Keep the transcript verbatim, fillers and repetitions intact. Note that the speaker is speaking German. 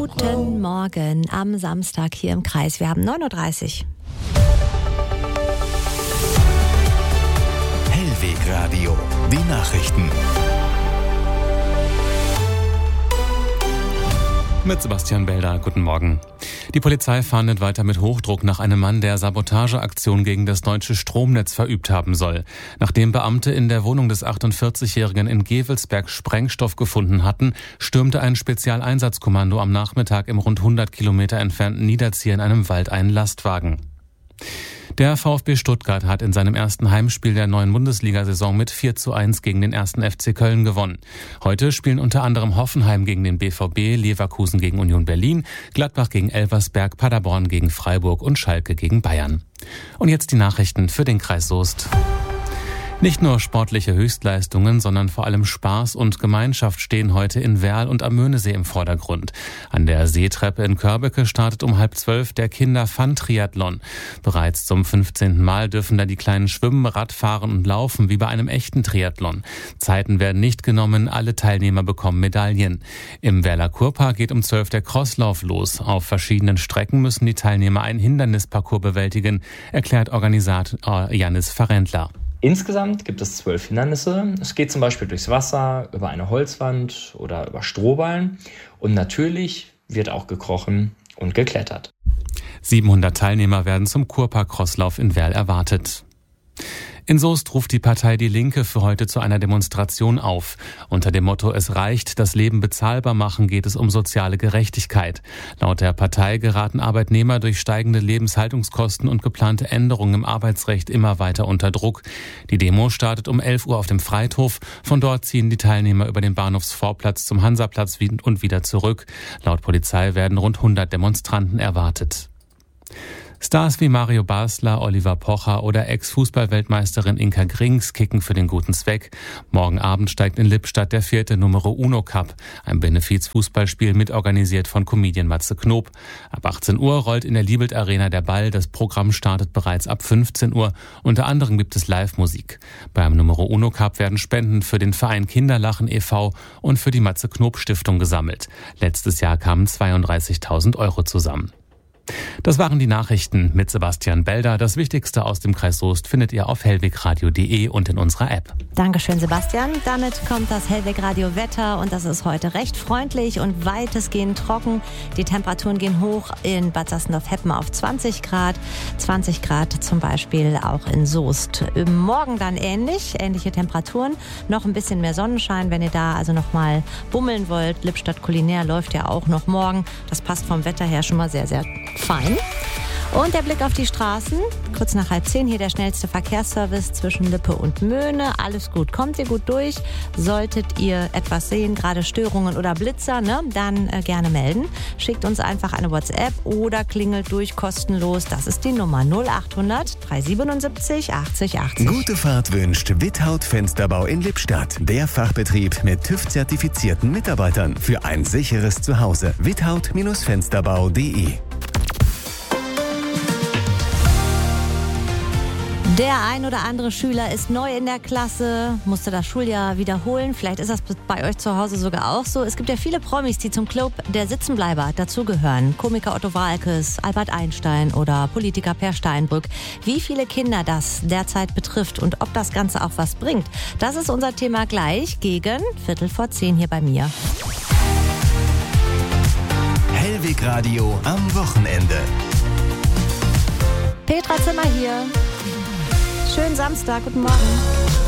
Guten Morgen am Samstag hier im Kreis. Wir haben neun Uhr dreißig. Hellweg Radio, die Nachrichten. Mit Sebastian Belda, guten Morgen. Die Polizei fahndet weiter mit Hochdruck nach einem Mann, der Sabotageaktion gegen das deutsche Stromnetz verübt haben soll. Nachdem Beamte in der Wohnung des achtundvierzigjährigen in Gevelsberg Sprengstoff gefunden hatten, stürmte ein Spezialeinsatzkommando am Nachmittag im rund hundert Kilometer entfernten Niederzier in einem Wald einen Lastwagen. Der VfB Stuttgart hat in seinem ersten Heimspiel der neuen Bundesliga-Saison mit vier zu eins gegen den ersten F C Köln gewonnen. Heute spielen unter anderem Hoffenheim gegen den B V B, Leverkusen gegen Union Berlin, Gladbach gegen Elversberg, Paderborn gegen Freiburg und Schalke gegen Bayern. Und jetzt die Nachrichten für den Kreis Soest. Nicht nur sportliche Höchstleistungen, sondern vor allem Spaß und Gemeinschaft stehen heute in Werl und am Möhnesee im Vordergrund. An der Seetreppe in Körbecke startet um halb zwölf der Kinder-Fun-Triathlon. Bereits zum fünfzehnten Mal dürfen da die Kleinen schwimmen, Radfahren und laufen, wie bei einem echten Triathlon. Zeiten werden nicht genommen, alle Teilnehmer bekommen Medaillen. Im Werler Kurpark geht um zwölf der Crosslauf los. Auf verschiedenen Strecken müssen die Teilnehmer einen Hindernisparcours bewältigen, erklärt Organisator Jannis Farentler. Insgesamt gibt es zwölf Hindernisse. Es geht zum Beispiel durchs Wasser, über eine Holzwand oder über Strohballen. Und natürlich wird auch gekrochen und geklettert. siebenhundert Teilnehmer werden zum Kurpark-Crosslauf in Werl erwartet. In Soest ruft die Partei Die Linke für heute zu einer Demonstration auf. Unter dem Motto "Es reicht, das Leben bezahlbar machen" geht es um soziale Gerechtigkeit. Laut der Partei geraten Arbeitnehmer durch steigende Lebenshaltungskosten und geplante Änderungen im Arbeitsrecht immer weiter unter Druck. Die Demo startet um elf Uhr auf dem Freithof. Von dort ziehen die Teilnehmer über den Bahnhofsvorplatz zum Hansaplatz und wieder zurück. Laut Polizei werden rund hundert Demonstranten erwartet. Stars wie Mario Basler, Oliver Pocher oder Ex-Fußball-Weltmeisterin Inka Grings kicken für den guten Zweck. Morgen Abend steigt in Lippstadt der vierte Numero Uno Cup, ein Benefiz-Fußballspiel mitorganisiert von Comedian Matze Knob. Ab achtzehn Uhr rollt in der Liebelt Arena der Ball. Das Programm startet bereits ab fünfzehn Uhr. Unter anderem gibt es Live-Musik. Beim Numero Uno Cup werden Spenden für den Verein Kinderlachen e V und für die Matze Knob Stiftung gesammelt. Letztes Jahr kamen zweiunddreißigtausend Euro zusammen. Das waren die Nachrichten mit Sebastian Belda. Das Wichtigste aus dem Kreis Soest findet ihr auf hellwegradio punkt de und in unserer App. Dankeschön, Sebastian. Damit kommt das Hellwegradio-Wetter und das ist heute recht freundlich und weitestgehend trocken. Die Temperaturen gehen hoch in Bad Sassendorf-Heppen auf zwanzig Grad, zwanzig Grad zum Beispiel auch in Soest. Morgen dann ähnlich, ähnliche Temperaturen, noch ein bisschen mehr Sonnenschein, wenn ihr da also noch mal bummeln wollt. Lippstadt Kulinär läuft ja auch noch morgen. Das passt vom Wetter her schon mal sehr, sehr fein. Und der Blick auf die Straßen. Kurz nach halb zehn hier der schnellste Verkehrsservice zwischen Lippe und Möhne. Alles gut. Kommt ihr gut durch? Solltet ihr etwas sehen, gerade Störungen oder Blitzer, ne, dann äh, gerne melden. Schickt uns einfach eine WhatsApp oder klingelt durch kostenlos. Das ist die Nummer null achthundert dreihundertsiebenundsiebzig achtzig achtzig. Gute Fahrt wünscht Without Fensterbau in Lippstadt. Der Fachbetrieb mit TÜV-zertifizierten Mitarbeitern für ein sicheres Zuhause. without Fensterbau punkt de. Der ein oder andere Schüler ist neu in der Klasse, musste das Schuljahr wiederholen. Vielleicht ist das bei euch zu Hause sogar auch so. Es gibt ja viele Promis, die zum Club der Sitzenbleiber dazugehören. Komiker Otto Waalkes, Albert Einstein oder Politiker Per Steinbrück. Wie viele Kinder das derzeit betrifft und ob das Ganze auch was bringt, das ist unser Thema gleich gegen Viertel vor zehn hier bei mir. Hellweg Radio am Wochenende. Petra Zimmer hier. Schönen Samstag, guten Morgen.